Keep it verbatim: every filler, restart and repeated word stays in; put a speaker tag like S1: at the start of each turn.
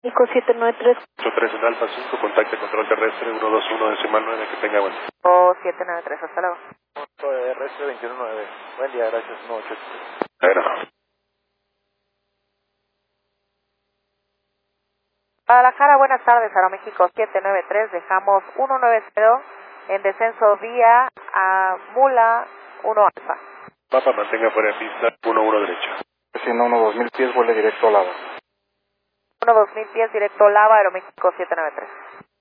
S1: México siete nueve tres.
S2: ocho tres en Alfa cinco, contacte control terrestre uno dos uno decimal nueve, que tenga buen día.
S1: O siete nueve tres, hasta luego.
S3: R S veintiuno nueve. Buen día, gracias. uno ocho tres.
S2: Bueno.
S1: Guadalajara, buenas tardes, Aeroméxico siete nueve tres, dejamos uno nueve cero en descenso vía a Mula uno Alfa.
S2: Papa, mantenga fuera de pista uno uno derecho.
S3: Siendo uno dos mil pies, vuele directo a Lava.
S1: uno dos mil pies directo Lava, Aeroméxico siete nueve tres.